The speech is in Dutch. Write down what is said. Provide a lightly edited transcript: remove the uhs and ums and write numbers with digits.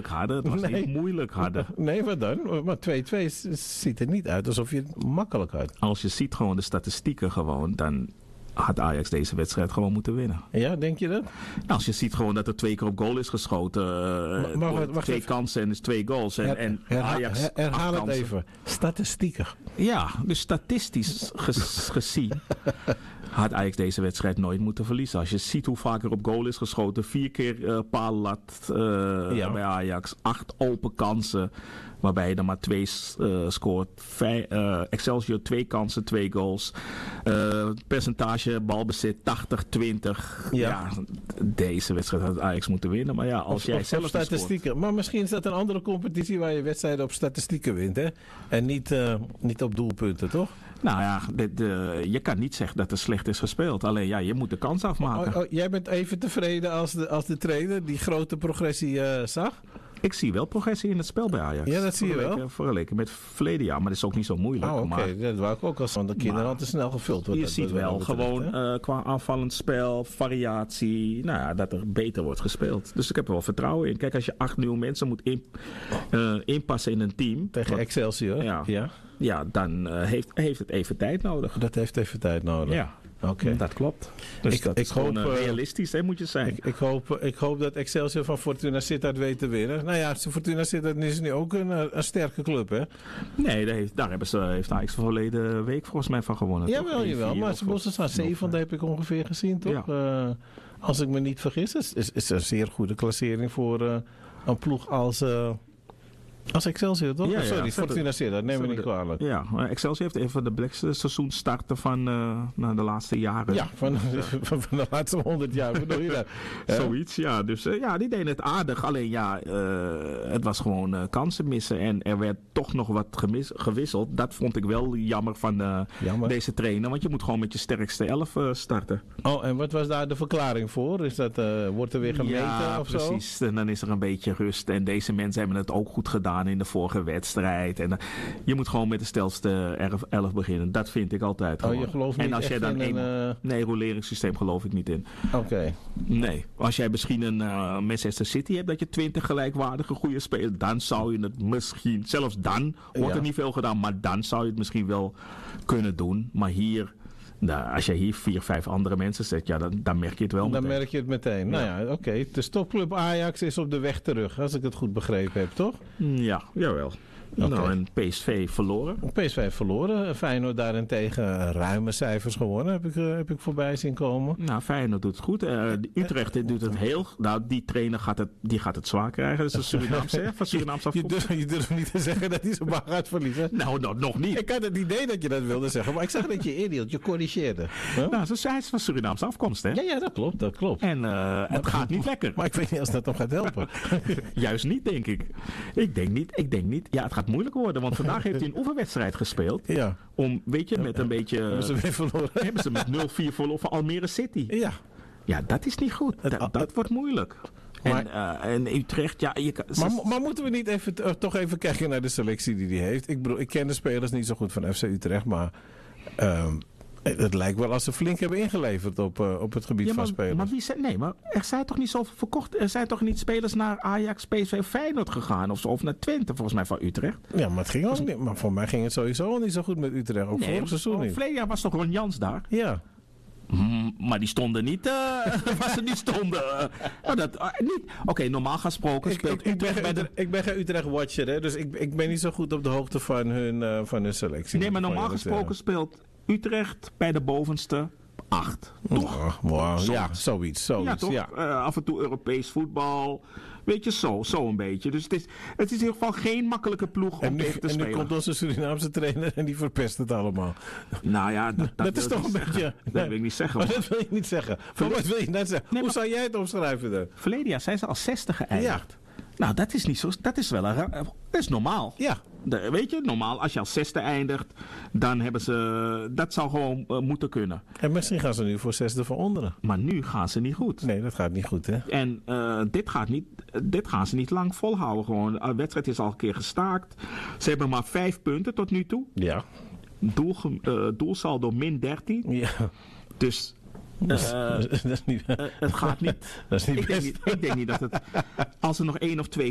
moeilijk hadden. Het was niet moeilijk hadden. Nee, wat dan? Maar 2-2 ziet er niet uit alsof je het makkelijk had. Als je ziet gewoon de statistieken gewoon, dan had Ajax deze wedstrijd gewoon moeten winnen. Ja, denk je dat? Nou, als je ziet gewoon dat er 2 keer op goal is geschoten. Wacht 2 even. kansen en dus 2 goals. En Ajax herhaal het kansen. even. Statistieken. Ja, dus statistisch gezien had Ajax deze wedstrijd nooit moeten verliezen. Als je ziet hoe vaak er op goal is geschoten. 4 keer paallat bij Ajax. 8 open kansen. Waarbij je er maar 2 scoort. Excelsior 2 kansen, 2 goals. Percentage balbezit 80-20. Ja, deze wedstrijd had Ajax moeten winnen. Maar ja, als jij zelf statistieken. Scoort. Maar misschien is dat een andere competitie waar je wedstrijden op statistieken wint. Hè? En niet op doelpunten, toch? Nou ja, je kan niet zeggen dat er slecht is gespeeld. Alleen ja, je moet de kans afmaken. Jij bent even tevreden als de trainer die grote progressie zag? Ik zie wel progressie in het spel bij Ajax. Ja, dat zie je wel. Vergeleken met verleden jaar. Maar dat is ook niet zo moeilijk. Oké. Dat wou ik ook als van de kinderen al te snel gevuld wordt. Je ziet wel gewoon qua aanvallend spel, variatie, nou ja, dat er beter wordt gespeeld. Dus ik heb er wel vertrouwen in. Kijk, als je 8 nieuwe mensen moet inpassen in een team. Tegen Excelsior. Ja, dan heeft het even tijd nodig. Dat heeft even tijd nodig. Ja. Okay. Dat klopt. Dus dat is gewoon realistisch, hè, moet je zijn. Ik hoop dat Excelsior van Fortuna Sittard weet te winnen. Nou ja, Fortuna Sittard is nu ook een sterke club, hè? Nee, daar heeft Ajax verleden week volgens mij van gewonnen. Jawel. Maar ze moesten staan 7, dat heb ik ongeveer gezien, toch? Ja. Als ik me niet vergis, is een zeer goede klassering voor een ploeg als Excelsior, toch? Ja, sorry, Fortuna Sittard, neem me niet kwalijk. Ja, Excelsior heeft even de beste seizoenstarten van de laatste jaren. Ja, van de laatste 100 jaar. Bedoel je dat? Zoiets, ja. Dus die deden het aardig. Alleen ja, het was gewoon kansen missen. En er werd toch nog wat gewisseld. Dat vond ik wel jammer van deze trainer. Want je moet gewoon met je sterkste 11 starten. Oh, en wat was daar de verklaring voor? Is dat, wordt er weer gemeten of zo? Ja, precies. En dan is er een beetje rust. En deze mensen hebben het ook goed gedaan in de vorige wedstrijd. En je moet gewoon met de stelste 11 beginnen. Dat vind ik altijd gewoon. Je gelooft niet en als jij dan nee, roleringssysteem geloof ik niet in. Oké. Nee. Als jij misschien een Manchester City hebt dat je 20 gelijkwaardige goede spelers, dan zou je het misschien, zelfs dan wordt er niet veel gedaan, maar dan zou je het misschien wel kunnen doen. Maar hier, als je hier 4, 5 andere mensen zet, ja, dan merk je het wel meteen. Dan merk je het meteen. Nou ja, oké. De topclub Ajax is op de weg terug, als ik het goed begrepen heb, toch? Ja, jawel. Okay. Nou, en PSV verloren. PSV verloren. Feyenoord daarentegen ruime cijfers gewonnen, heb ik voorbij zien komen. Nou, Feyenoord doet het goed. Utrecht doet het heel. Nou, die trainer gaat het zwaar krijgen. Dat is een Surinaamse, van Surinaamse afkomst. Je durft niet te zeggen dat hij zo bang gaat verliezen. Nou, nog niet. Ik had het idee dat je dat wilde zeggen, maar ik zag dat je inhield. Je corrigeerde. Huh? Nou, hij is van Surinaamse afkomst, hè? Ja, dat klopt. En het gaat niet lekker. Maar ik weet niet als dat nog gaat helpen. Juist niet, denk ik. Ik denk niet. Ja, het gaat moeilijk worden, want vandaag heeft hij een oefenwedstrijd gespeeld. Ja. Om, weet je, met een beetje... Hebben ze weer verloren. Hebben ze met 0-4 verloren van Almere City. Ja. Ja, dat is niet goed. Dat wordt moeilijk. En Utrecht, ja... Maar moeten we niet toch even kijken naar de selectie die hij heeft? Ik bedoel, ik ken de spelers niet zo goed van FC Utrecht, maar... het lijkt wel als ze flink hebben ingeleverd op het gebied van spelers. Maar er zijn toch niet zoveel verkocht? Er zijn toch niet spelers naar Ajax, PSV, Feyenoord gegaan of naar Twente, volgens mij, van Utrecht? Ja, maar het ging ook niet. Maar voor mij ging het sowieso al niet zo goed met Utrecht. Ook vorig seizoen niet. Verleden jaar was toch Ron Jans daar? Ja. Maar die stonden niet waar ze niet stonden. Niet. Oké, normaal gesproken speelt Utrecht bij de... Ik ben geen Utrecht-watcher, hè, dus ik ben niet zo goed op de hoogte van hun selectie. Nee, maar normaal gesproken speelt Utrecht bij de bovenste 8. Toch? Ja, zoiets. Ja, toch? Ja. Af en toe Europees voetbal. Weet je, zo een beetje. Dus het is in ieder geval geen makkelijke ploeg om tegen te spelen. En nu komt onze Surinaamse trainer en die verpest het allemaal. Nou ja, dat is toch een beetje... Dat wil ik niet zeggen. Maar dat wil je niet zeggen. Wat wil je net zeggen? Nee, hoe zou jij het omschrijven dan? Verleden jaar zijn ze als 60 geëindigd. Ja. Nou, dat is niet zo... Dat is wel dat is normaal. Ja. Weet je, normaal, als je als 6e eindigt, dan hebben ze... Dat zou gewoon moeten kunnen. En misschien gaan ze nu voor 6e van onderen. Maar nu gaan ze niet goed. Nee, dat gaat niet goed, hè? En dit gaan ze niet lang volhouden gewoon. De wedstrijd is al een keer gestaakt. Ze hebben maar 5 punten tot nu toe. Ja. Doelsaldo min 13. Ja. Dus... dat is niet, het gaat niet. Dat is niet ik denk niet dat het... Als er nog 1 of 2